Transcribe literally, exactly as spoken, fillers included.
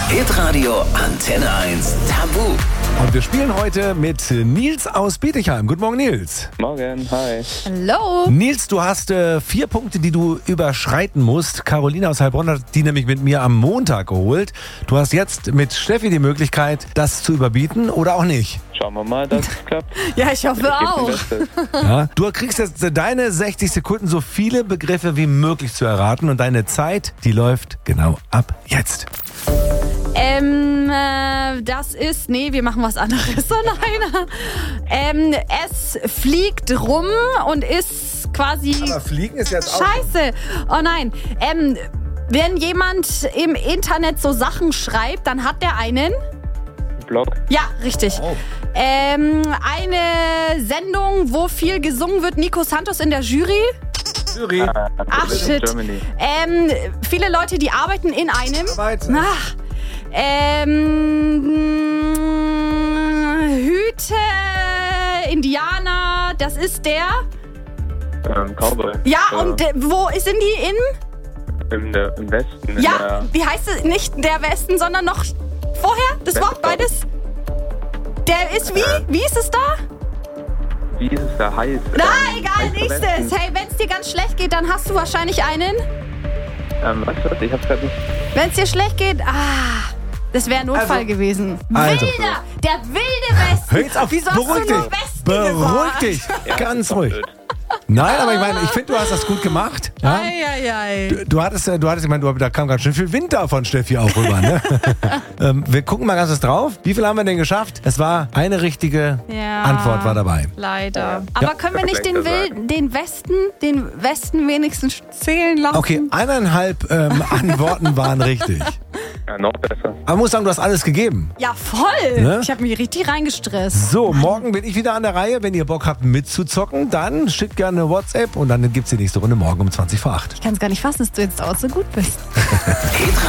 Hitradio Antenne eins Tabu. Und wir spielen heute mit Nils aus Bietigheim. Guten Morgen, Nils. Morgen, hi. Hallo. Nils, du hast äh, vier Punkte, die du überschreiten musst. Caroline aus Heilbronn hat die nämlich mit mir am Montag geholt. Du hast jetzt mit Steffi die Möglichkeit, das zu überbieten oder auch nicht. Schauen wir mal, dass es klappt. Ja, ich hoffe Ich gebe auch. mein Bestes. Ja? Du kriegst jetzt deine sechzig Sekunden, so viele Begriffe wie möglich zu erraten. Und deine Zeit, die läuft genau ab jetzt. Ähm, äh, das ist, nee, wir machen was anderes. Oh nein. Ähm, es fliegt rum und ist quasi... Fliegen ist jetzt Scheiße. Oh nein. Ähm, wenn jemand im Internet so Sachen schreibt, dann hat der einen... Blog. Ja, richtig. Oh. Ähm, eine Sendung, wo viel gesungen wird. Nico Santos in der Jury. Jury. Ach, shit. Germany. Ähm, viele Leute, die arbeiten in einem... Arbeit. Ach, ähm, Hüte, Indianer, das ist der... Ähm, Cowboy. Ja, Äh, und äh, wo sind die in... Im, der, im Westen. In Ja, der, wie heißt es? Nicht der Westen, sondern noch vorher? Das Wort Westen. beides? Der ist wie? Wie ist es da? wie ist es da? Heiß? Na, ähm, egal, heißer nächstes. Westen. Hey, wenn es dir ganz schlecht geht, dann hast du wahrscheinlich einen. Ähm, was ist das? Ich hab's grad nicht. Wenn es dir schlecht geht, ah, das wäre ein Notfall Also- gewesen. Also. Wilder, der wilde Westen. Hör jetzt auf, Wieso hast beruhig du nur dich. Westen Beruhig gesagt? dich. Ja, Ganz ist doch ruhig. blöd. Nein, aber ich meine, ich finde, du hast das gut gemacht. Ja? Eieiei. Du, du hattest, äh, du hattest, ich meine, du, da kam ganz schön viel Wind da von Steffi auch rüber. Ne? ähm, wir gucken mal ganz kurz drauf. Wie viel haben wir denn geschafft? Es war eine richtige Ja. Antwort war dabei. Leider. Aber Ja. können wir nicht den, Perfekt Wil den Westen, den Westen wenigstens zählen lassen? Okay, eineinhalb ähm, Antworten waren richtig. Ja, noch besser. Aber man muss sagen, du hast alles gegeben. Ja, voll. Ne? Ich habe mich richtig reingestresst. So, morgen bin ich wieder an der Reihe. Wenn ihr Bock habt mitzuzocken, dann schickt gerne eine WhatsApp und dann gibt's die nächste Runde morgen um zwanzig vor acht. Ich kann es gar nicht fassen, dass du jetzt auch so gut bist. Hitradio